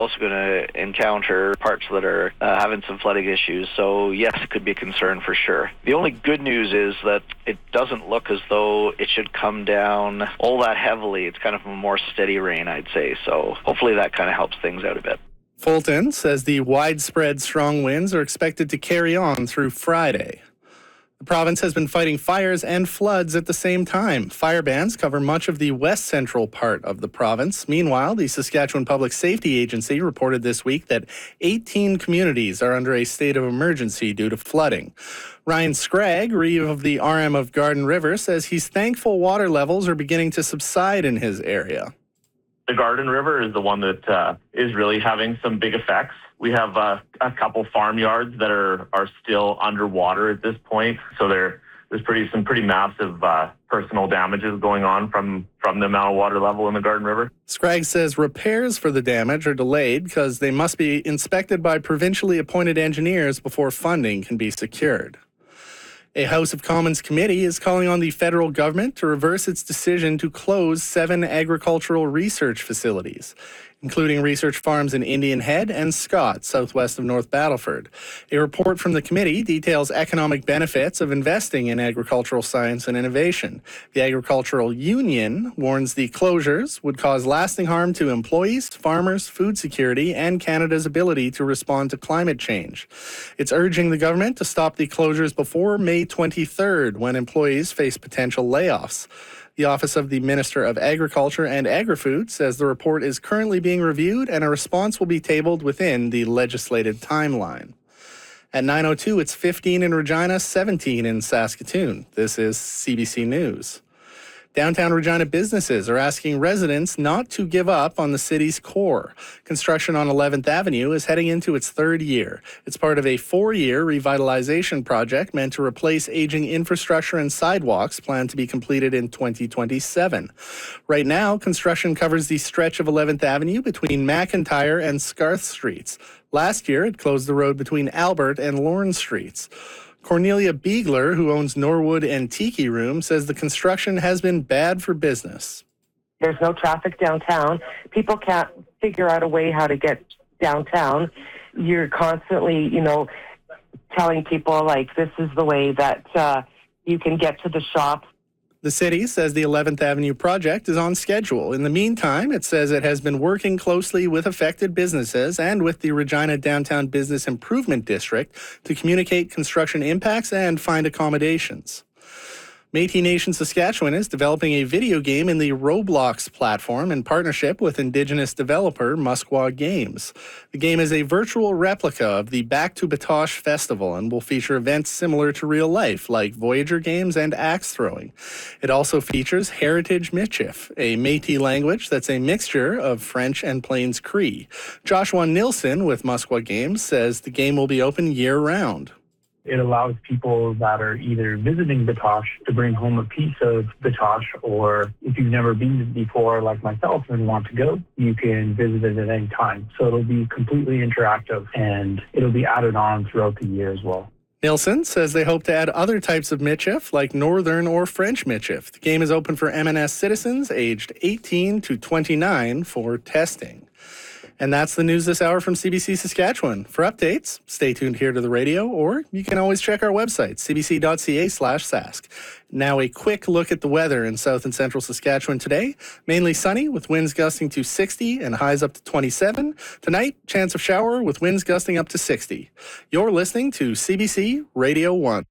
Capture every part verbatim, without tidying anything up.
Also going to encounter parts that are uh, having some flooding issues. So yes, it could be a concern for sure. The only good news is that it doesn't look as though it should come down all that heavily. It's kind of a more steady rain, I'd say. So hopefully that kind of helps things out a bit. Fulton says the widespread strong winds are expected to carry on through Friday. The province has been fighting fires and floods at the same time. Fire bans cover much of the west central part of the province. Meanwhile, the Saskatchewan Public Safety Agency reported this week that eighteen communities are under a state of emergency due to flooding. Ryan Scragg, Reeve of the R M of Garden River, says he's thankful water levels are beginning to subside in his area. The Garden River is the one that uh, is really having some big effects. We have uh, a couple farmyards that are, are still underwater at this point. So there, there's pretty some pretty massive uh, personal damages going on from, from the amount of water level in the Garden River. Scragg says repairs for the damage are delayed because they must be inspected by provincially appointed engineers before funding can be secured. A House of Commons committee is calling on the federal government to reverse its decision to close seven agricultural research facilities, including research farms in Indian Head and Scott, southwest of North Battleford. A report from the committee details economic benefits of investing in agricultural science and innovation. The Agricultural Union warns the closures would cause lasting harm to employees, farmers, food security, and Canada's ability to respond to climate change. It's urging the government to stop the closures before May twenty-third, when employees face potential layoffs. The Office of the Minister of Agriculture and Agri-Food says the report is currently being reviewed and a response will be tabled within the legislated timeline. At nine oh two, it's fifteen in Regina, seventeen in Saskatoon. This is C B C News. Downtown Regina businesses are asking residents not to give up on the city's core. Construction on eleventh Avenue is heading into its third year. It's part of a four-year revitalization project meant to replace aging infrastructure and sidewalks planned to be completed in twenty twenty-seven. Right now, construction covers the stretch of eleventh Avenue between McIntyre and Scarth Streets. Last year, it closed the road between Albert and Lorne Streets. Cornelia Beegler, who owns Norwood and Tiki Room, says the construction has been bad for business. There's no traffic downtown. People can't figure out a way how to get downtown. You're constantly, you know, telling people, like, this is the way that uh, you can get to the shop. The city says the eleventh Avenue project is on schedule. In the meantime, it says it has been working closely with affected businesses and with the Regina Downtown Business Improvement District to communicate construction impacts and find accommodations. Métis Nation Saskatchewan is developing a video game in the Roblox platform in partnership with Indigenous developer Musqueam Games. The game is a virtual replica of the Back to Batoche Festival and will feature events similar to real life, like Voyager games and axe throwing. It also features Heritage Michif, a Métis language that's a mixture of French and Plains Cree. Joshua Nilsson with Musqueam Games says the game will be open year-round. It allows people that are either visiting Batoche to bring home a piece of Batoche, or if you've never been before, like myself, and want to go, you can visit it at any time. So it'll be completely interactive, and it'll be added on throughout the year as well. Nilsson says they hope to add other types of Michif, like Northern or French Michif. The game is open for M N S citizens aged eighteen to twenty-nine for testing. And that's the news this hour from C B C Saskatchewan. For updates, stay tuned here to the radio, or you can always check our website, c b c dot c a slash sask. Now a quick look at the weather in south and central Saskatchewan today. Mainly sunny with winds gusting to sixty and highs up to twenty-seven. Tonight, chance of shower with winds gusting up to sixty. You're listening to C B C Radio one.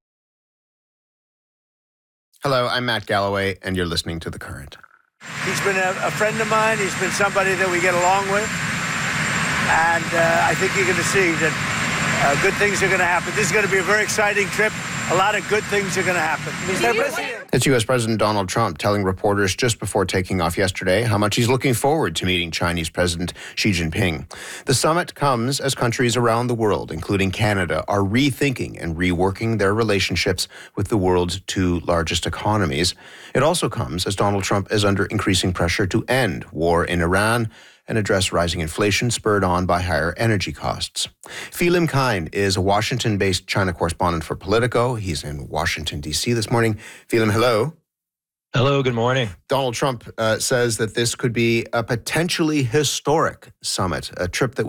Hello, I'm Matt Galloway, and you're listening to The Current. He's been a, a friend of mine. He's been somebody that we get along with. And uh, I think you're going to see that uh, good things are going to happen. This is going to be a very exciting trip. A lot of good things are going to happen. It's U S President Donald Trump telling reporters just before taking off yesterday how much he's looking forward to meeting Chinese President Xi Jinping. The summit comes as countries around the world, including Canada, are rethinking and reworking their relationships with the world's two largest economies. It also comes as Donald Trump is under increasing pressure to end war in Iran and address rising inflation spurred on by higher energy costs. Phi Lim Kine is a Washington-based China correspondent for Politico. He's in Washington, D C this morning. Phi Lim, hello. Hello, good morning. Donald Trump uh, says that this could be a potentially historic summit, a trip that